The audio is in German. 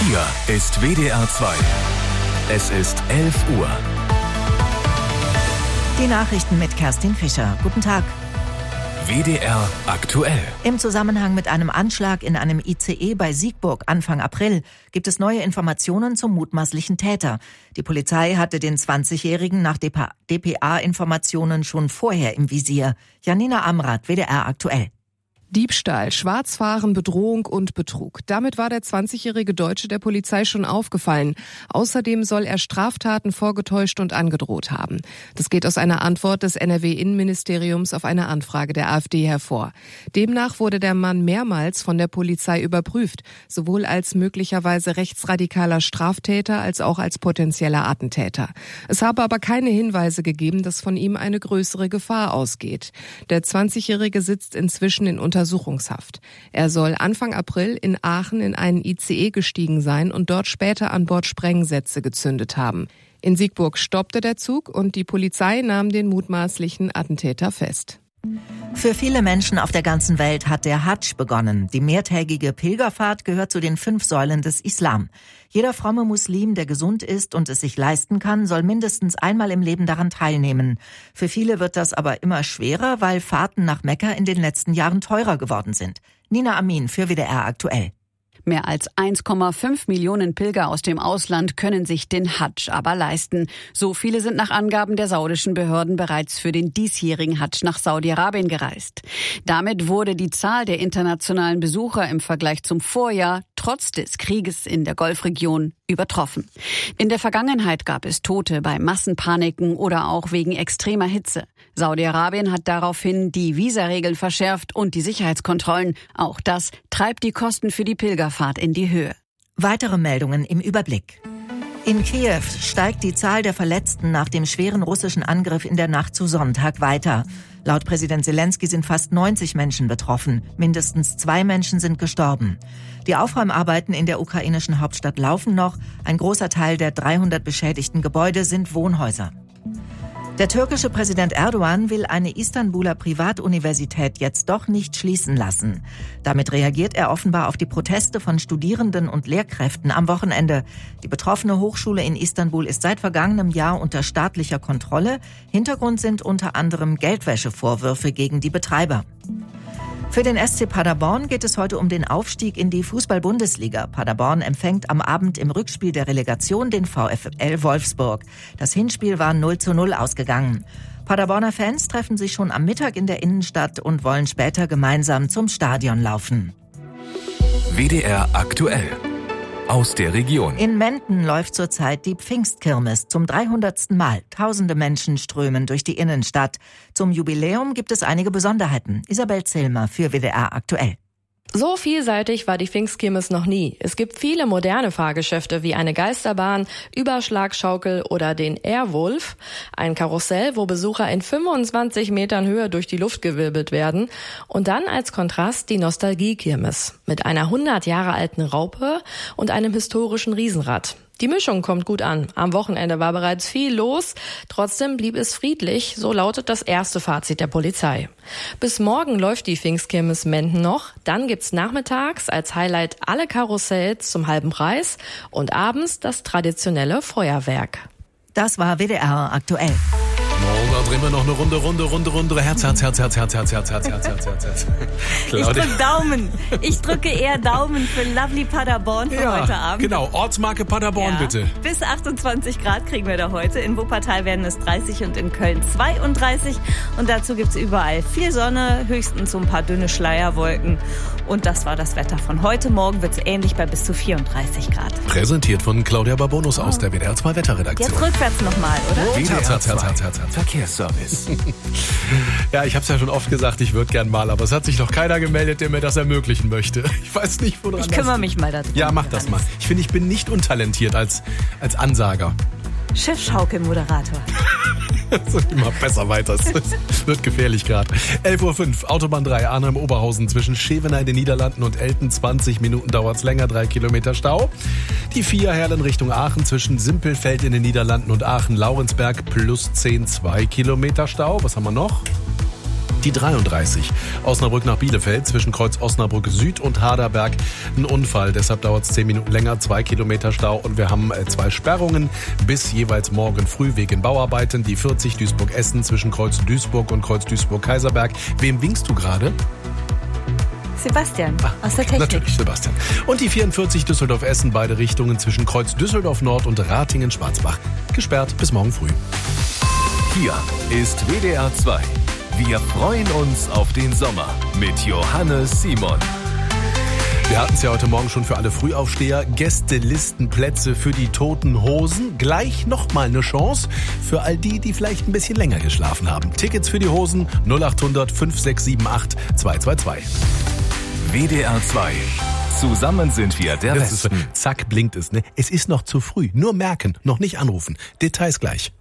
Hier ist WDR 2. Es ist 11 Uhr. Die Nachrichten mit Kerstin Fischer. Guten Tag. WDR aktuell. Im Zusammenhang mit einem Anschlag in einem ICE bei Siegburg Anfang April gibt es neue Informationen zum mutmaßlichen Täter. Die Polizei hatte den 20-Jährigen nach dpa-Informationen schon vorher im Visier. Janina Amrath, WDR aktuell. Diebstahl, Schwarzfahren, Bedrohung und Betrug. Damit war der 20-jährige Deutsche der Polizei schon aufgefallen. Außerdem soll er Straftaten vorgetäuscht und angedroht haben. Das geht aus einer Antwort des NRW-Innenministeriums auf eine Anfrage der AfD hervor. Demnach wurde der Mann mehrmals von der Polizei überprüft, sowohl als möglicherweise rechtsradikaler Straftäter als auch als potenzieller Attentäter. Es habe aber keine Hinweise gegeben, dass von ihm eine größere Gefahr ausgeht. Der 20-jährige sitzt inzwischen in Untersuchungshaft. Er soll Anfang April in Aachen in einen ICE gestiegen sein und dort später an Bord Sprengsätze gezündet haben. In Siegburg stoppte der Zug und die Polizei nahm den mutmaßlichen Attentäter fest. Für viele Menschen auf der ganzen Welt hat der Hadsch begonnen. Die mehrtägige Pilgerfahrt gehört zu den 5 Säulen des Islam. Jeder fromme Muslim, der gesund ist und es sich leisten kann, soll mindestens einmal im Leben daran teilnehmen. Für viele wird das aber immer schwerer, weil Fahrten nach Mekka in den letzten Jahren teurer geworden sind. Nina Amin für WDR aktuell. Mehr als 1,5 Millionen Pilger aus dem Ausland können sich den Hadsch aber leisten. So viele sind nach Angaben der saudischen Behörden bereits für den diesjährigen Hadsch nach Saudi-Arabien gereist. Damit wurde die Zahl der internationalen Besucher im Vergleich zum Vorjahr trotz des Krieges in der Golfregion übertroffen. In der Vergangenheit gab es Tote bei Massenpaniken oder auch wegen extremer Hitze. Saudi-Arabien hat daraufhin die Visaregeln verschärft und die Sicherheitskontrollen. Auch das treibt die Kosten für die Pilgerfahrt in die Höhe. Weitere Meldungen im Überblick. In Kiew steigt die Zahl der Verletzten nach dem schweren russischen Angriff in der Nacht zu Sonntag weiter. Laut Präsident Zelensky sind fast 90 Menschen betroffen. Mindestens 2 Menschen sind gestorben. Die Aufräumarbeiten in der ukrainischen Hauptstadt laufen noch. Ein großer Teil der 300 beschädigten Gebäude sind Wohnhäuser. Der türkische Präsident Erdogan will eine Istanbuler Privatuniversität jetzt doch nicht schließen lassen. Damit reagiert er offenbar auf die Proteste von Studierenden und Lehrkräften am Wochenende. Die betroffene Hochschule in Istanbul ist seit vergangenem Jahr unter staatlicher Kontrolle. Hintergrund sind unter anderem Geldwäschevorwürfe gegen die Betreiber. Für den SC Paderborn geht es heute um den Aufstieg in die Fußball-Bundesliga. Paderborn empfängt am Abend im Rückspiel der Relegation den VfL Wolfsburg. Das Hinspiel war 0:0 ausgegangen. Paderborner Fans treffen sich schon am Mittag in der Innenstadt und wollen später gemeinsam zum Stadion laufen. WDR aktuell. Aus der Region. In Menden läuft zurzeit die Pfingstkirmes zum 300. Mal. Tausende Menschen strömen durch die Innenstadt. Zum Jubiläum gibt es einige Besonderheiten. Isabel Zillmer für WDR aktuell. So vielseitig war die Pfingstkirmes noch nie. Es gibt viele moderne Fahrgeschäfte wie eine Geisterbahn, Überschlagschaukel oder den Airwolf. Ein Karussell, wo Besucher in 25 Metern Höhe durch die Luft gewirbelt werden. Und dann als Kontrast die Nostalgie-Kirmes mit einer 100 Jahre alten Raupe und einem historischen Riesenrad. Die Mischung kommt gut an. Am Wochenende war bereits viel los. Trotzdem blieb es friedlich, so lautet das erste Fazit der Polizei. Bis morgen läuft die Pfingstkirmes Menden noch. Dann gibt's nachmittags als Highlight alle Karussells zum halben Preis und abends das traditionelle Feuerwerk. Das war WDR aktuell. Da drehen wir noch eine Runde. Herz. Ich drücke Daumen. Ich drücke eher Daumen für Lovely Paderborn für heute Abend. Genau, Ortsmarke Paderborn bitte. Bis 28 Grad kriegen wir da heute. In Wuppertal werden es 30 und in Köln 32. Und dazu gibt's überall viel Sonne, höchstens so ein paar dünne Schleierwolken. Und das war das Wetter von heute. Morgen wird's ähnlich bei bis zu 34 Grad. Präsentiert von Claudia Barbonus aus der WDR 2 Wetterredaktion. Jetzt rückwärts nochmal, oder? WDR 2 Verkehrsservice. Ja, ich habe es ja schon oft gesagt, ich würde gern mal, aber es hat sich noch keiner gemeldet, der mir das ermöglichen möchte. Ich weiß nicht, woran Ich kümmere mich mal darum. Ja, mach das mal. Ich finde, ich bin nicht untalentiert als Ansager. Schiffschaukelmoderator. So, immer besser weiter. Es wird gefährlich gerade. 11:05 Uhr, Autobahn 3, Arnhem-Oberhausen zwischen Schevener in den Niederlanden und Elten. 20 Minuten dauert's länger, 3 Kilometer Stau. Die 4 Herlen Richtung Aachen zwischen Simpelfeld in den Niederlanden und Aachen-Laurensberg plus 10, 2 Kilometer Stau. Was haben wir noch? Die 33. Osnabrück nach Bielefeld zwischen Kreuz Osnabrück Süd und Harderberg. Ein Unfall, deshalb dauert es 10 Minuten länger, 2 Kilometer Stau und wir haben 2 Sperrungen bis jeweils morgen früh wegen Bauarbeiten. Die 40 Duisburg-Essen zwischen Kreuz Duisburg und Kreuz Duisburg-Kaiserberg. Wem winkst du gerade? Sebastian aus der Technik. Natürlich, Sebastian. Und die 44 Düsseldorf-Essen, beide Richtungen zwischen Kreuz Düsseldorf-Nord und Ratingen-Schwarzbach. Gesperrt bis morgen früh. Hier ist WDR 2. Wir freuen uns auf den Sommer mit Johannes Simon. Wir hatten es ja heute Morgen schon für alle Frühaufsteher. Gästelistenplätze für die Toten Hosen. Gleich nochmal eine Chance für all die, die vielleicht ein bisschen länger geschlafen haben. Tickets für die Hosen 0800 5678 222. WDR 2. Zusammen sind wir der Westen. Zack, blinkt es. Ne? Es ist noch zu früh. Nur merken, noch nicht anrufen. Details gleich.